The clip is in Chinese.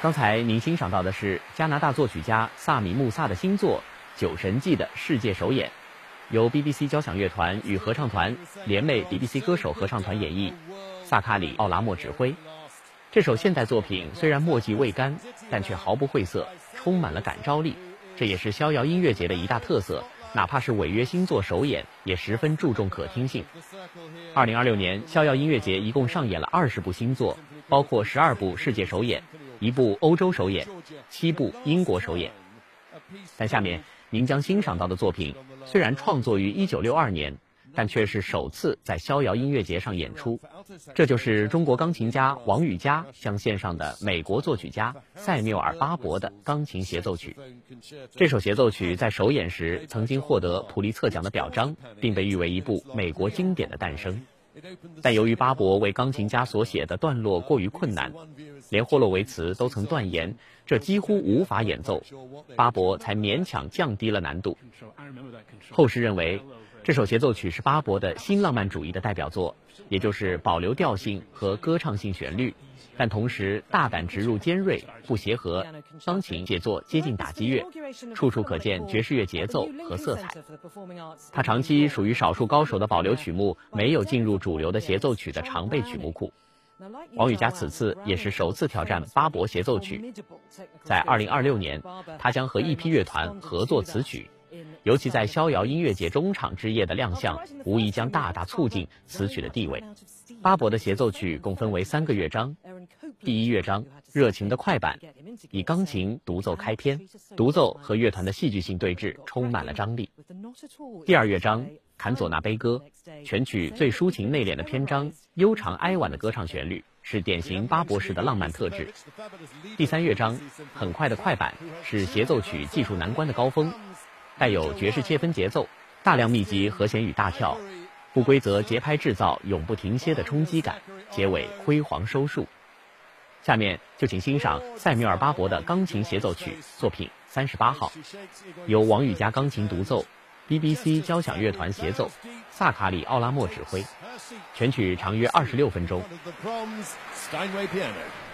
刚才您欣赏到的是加拿大作曲家萨米穆萨的新作《酒神记》的世界首演，由 BBC 交响乐团与合唱团联袂 BBC 歌手合唱团演绎，萨卡里·奥拉莫指挥。这首现代作品虽然墨迹未干，但却毫不晦涩，充满了感召力，这也是逍遥音乐节的一大特色。哪怕是违约新作首演，也十分注重可听性。2026年，逍遥音乐节一共上演了20部新作，包括12部世界首演、1部欧洲首演、7部英国首演。但下面您将欣赏到的作品，虽然创作于1962年，但却是首次在逍遥音乐节上演出。这就是中国钢琴家王羽佳将献上的美国作曲家塞缪尔·巴伯的钢琴协奏曲。这首协奏曲在首演时曾经获得普利策奖的表彰，并被誉为一部美国经典的诞生。但由于巴伯为钢琴家所写的段落过于困难，连霍洛维茨都曾断言这几乎无法演奏，巴伯才勉强降低了难度。后世认为这首协奏曲是巴伯的新浪漫主义的代表作，也就是保留调性和歌唱性旋律，但同时大胆植入尖锐、不协和钢琴写作接近打击乐，处处可见爵士乐节奏和色彩。他长期属于少数高手的保留曲目没有进入主流的协奏曲的常备曲目库。王羽佳此次也是首次挑战巴伯协奏曲，在2026年，他将和一批乐团合作此曲。尤其在逍遥音乐节中场之夜的亮相，无疑将大大促进此曲的地位。巴伯的协奏曲共分为3个乐章，第一乐章热情的快板，以钢琴独奏开篇，独奏和乐团的戏剧性对峙充满了张力。第二乐章坎佐纳悲歌，全曲最抒情内敛的篇章，悠长哀婉的歌唱旋律，是典型巴伯式的浪漫特质。第三乐章很快的快板，是协奏曲技术难关的高峰，带有爵士切分节奏，大量密集和弦与大跳，不规则节拍制造永不停歇的冲击感，结尾辉煌收束。下面就请欣赏塞缪尔·巴伯的钢琴协奏曲作品38号，由王羽佳钢琴独奏， BBC 交响乐团协奏，萨卡里·奥拉莫指挥，全曲长约26分钟。